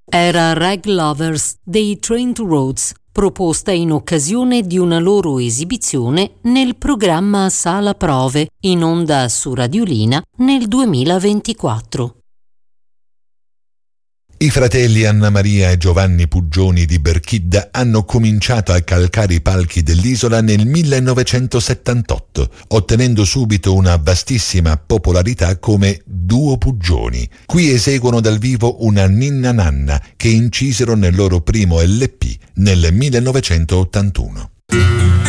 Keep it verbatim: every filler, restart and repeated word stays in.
Era Rag Lovers dei Trent Rhodes, proposta in occasione di una loro esibizione nel programma Sala Prove, in onda su Radiolina nel duemilaventiquattro. I fratelli Anna Maria e Giovanni Puggioni di Berchidda hanno cominciato a calcare i palchi dell'isola nel millenovecentosettantotto, ottenendo subito una vastissima popolarità come duo Puggioni. Qui eseguono dal vivo una ninna nanna che incisero nel loro primo L P nel millenovecentottantuno.